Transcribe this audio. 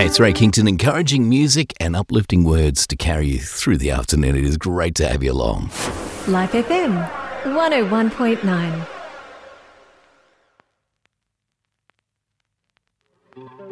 it's Ray Kington, encouraging music and uplifting words to carry you through the afternoon. It is great to have you along. Life FM 101.9.